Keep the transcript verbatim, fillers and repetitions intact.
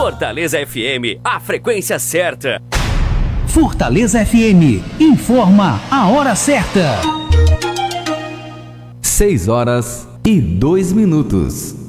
Fortaleza F M, a frequência certa. Fortaleza F M, informa a hora certa. seis horas e dois minutos.